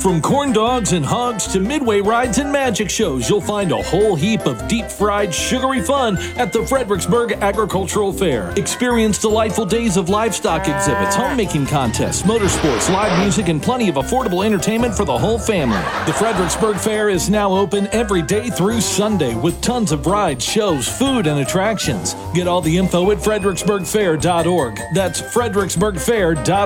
From corn dogs and hogs to midway rides and magic shows, you'll find a whole heap of deep-fried, sugary fun at the Fredericksburg Agricultural Fair. Experience delightful days of livestock exhibits, homemaking contests, motorsports, live music, and plenty of affordable entertainment for the whole family. The Fredericksburg Fair is now open every day through Sunday with tons of rides, shows, food, and attractions. Get all the info at fredericksburgfair.org. That's fredericksburgfair.org.